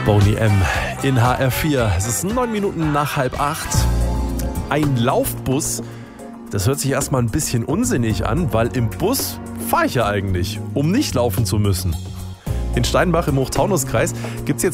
Boney M. in HR4. Es ist 9 Minuten nach 7:30. Ein Laufbus, das hört sich erstmal ein bisschen unsinnig an, weil im Bus fahre ich ja eigentlich, um nicht laufen zu müssen. In Steinbach im Hochtaunuskreis gibt es jetzt